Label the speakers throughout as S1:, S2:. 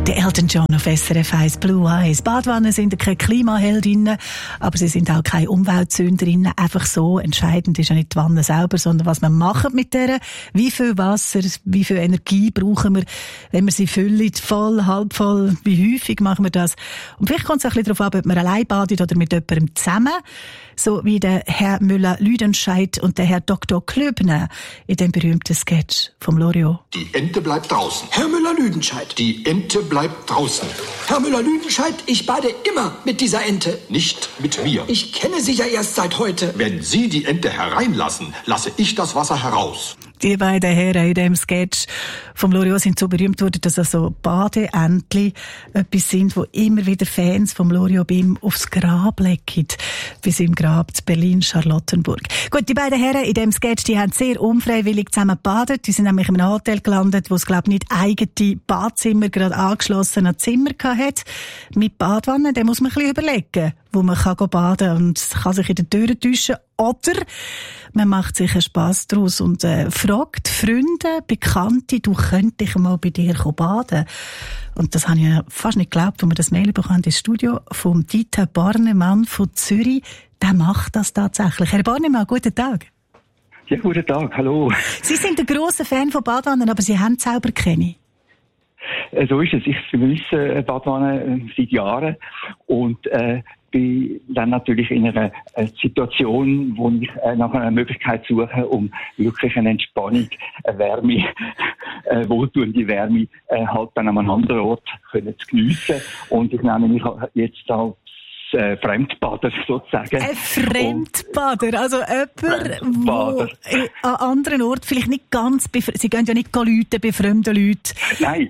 S1: Der Elton John auf SRF 1 Blue Eyes. Badwannen sind keine Klimaheldinnen, aber sie sind auch keine Umweltsünderinnen. Einfach so. Entscheidend ist ja nicht die Wanne selber, sondern was wir machen mit der. Wie viel Wasser, wie viel Energie brauchen wir, wenn wir sie füllen, voll, halb voll, wie häufig machen wir das? Und vielleicht kommt es auch ein bisschen darauf an, ob man allein badet oder mit jemandem zusammen. So wie der Herr Müller-Lüdenscheid und der Herr Dr. Klöbner in dem berühmten Sketch vom Loriot.
S2: Die Ente bleibt draußen.
S3: Herr Müller-Lüdenscheid.
S2: Die Ente bleibt draußen.
S3: Herr Müller-Lüdenscheid, ich bade immer mit dieser Ente.
S2: Nicht mit mir.
S3: Ich kenne sie ja erst seit heute.
S2: Wenn Sie die Ente hereinlassen, lasse ich das Wasser heraus.
S1: Die beiden Herren in dem Sketch vom Loriot sind so berühmt worden, dass also Badeentli etwas sind, wo immer wieder Fans vom Loriot bei ihm aufs Grab legen. Bei seinem Grab zu Berlin-Charlottenburg. Gut, die beiden Herren in dem Sketch, die haben sehr unfreiwillig zusammen gebadet. Die sind nämlich in einem Hotel gelandet, wo es, glaube ich, nicht eigene Badzimmer gerade angeschlossen an Zimmer hatte. Mit Badwannen, da muss man ein bisschen überlegen, wo man kann baden kann und kann sich in den Türen täuschen. Oder man macht sich einen Spass daraus und fragt Freunde, Bekannte, du könntest mal bei dir baden. Und das habe ich fast nicht geglaubt, als wir das Mail bekommen ins Studio vom Dieter Barnemann von Zürich. Der macht das tatsächlich. Herr Barnemann, guten Tag.
S4: Ja, guten Tag, hallo.
S1: Sie sind ein grosser Fan von Badwannen, aber Sie haben selber keine.
S4: So ist es. Ich vermisse Badwannen seit Jahren und bin dann natürlich in einer Situation, wo ich nach einer Möglichkeit suche, um wirklich eine Entspannung, eine Wärme, wohltuende Wärme halt dann an einem anderen Ort können zu geniessen. Und ich nenne mich jetzt als Fremdbader sozusagen.
S1: Ein Fremdbader, also jemand, der an anderen Orten vielleicht nicht ganz, Sie gehen ja nicht läuten bei fremden Leuten.
S4: Nein,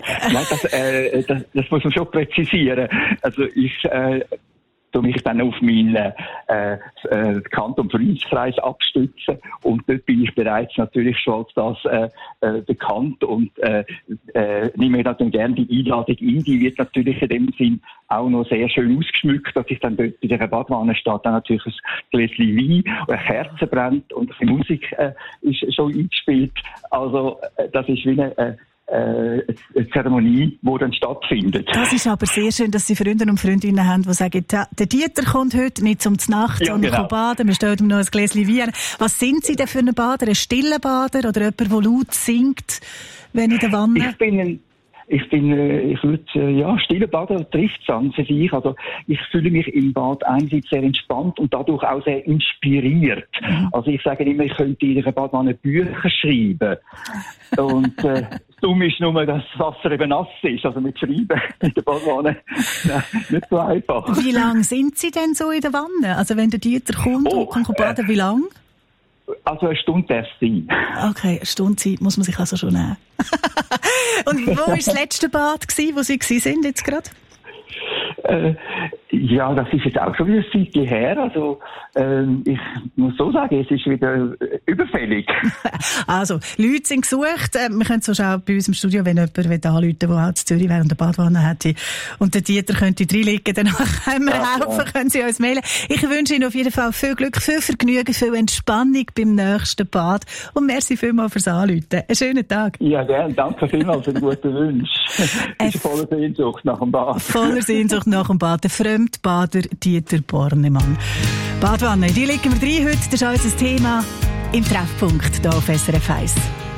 S4: das muss man schon präzisieren. Also ich mich dann auf meinen Kanton Freundeskreis abstützen und dort bin ich bereits natürlich schon als das bekannt und nehme mir natürlich gerne die Einladung ein. Die wird natürlich in dem Sinn auch noch sehr schön ausgeschmückt, dass ich dann dort bei dieser Badwanne stehe, dann natürlich ein Gläschen Wein, eine Kerze brennt und ein bisschen Musik ist schon eingespielt. Also das ist wie eine Zeremonie, die dann stattfindet.
S1: Das ist aber sehr schön, dass Sie Freunde und Freundinnen haben, die sagen, der Dieter kommt heute nicht zum Nacht, sondern genau. Baden, wir stellen ihm noch ein Gläschen Wein. Was sind Sie denn für einen Bader? Ein stiller Bader oder jemand, der laut singt, wenn in der Wanne?
S4: Ich würde, stiller Bader trifft es an für sich. Also, ich fühle mich im Bad einerseits sehr entspannt und dadurch auch sehr inspiriert. Also, ich sage immer, ich könnte in der Badwanne Bücher schreiben. Und, dumm ist nur, dass das Wasser eben nass ist. Also, mit Schreiben in der Badwanne, nicht so einfach.
S1: Wie lange sind Sie denn so in der Wanne? Also, wenn der Dieter kommt und kommt baden, wie lange?
S4: Also, eine Stunde darf es sein.
S1: Okay, eine Stunde Zeit muss man sich also schon nehmen. Und wo war das letzte Bad, wo Sie sind jetzt gerade?
S4: Ja, das ist jetzt auch schon wieder ein Zeit her. Also, ich muss so sagen, es ist wieder überfällig.
S1: Also, Leute sind gesucht. Wir können so auch bei uns im Studio, wenn jemand anrufen will, der auch in Zürich wäre und eine Badwanne hätte und der Dieter könnte reinlegen, dann können wir helfen, können Sie uns mailen. Ich wünsche Ihnen auf jeden Fall viel Glück, viel Vergnügen, viel Entspannung beim nächsten Bad und merci vielmals fürs Anrufen. Einen schönen Tag.
S4: Ja, gerne. Danke vielmals für den guten Wunsch. Ich bin voller Sehnsucht nach dem Bad.
S1: Voller Sehnsucht nach dem Bad. Der Fremdbader Dieter Bornemann. Badwanne, die legen wir rein heute. Das ist unser Thema im Treffpunkt hier auf SRF 1.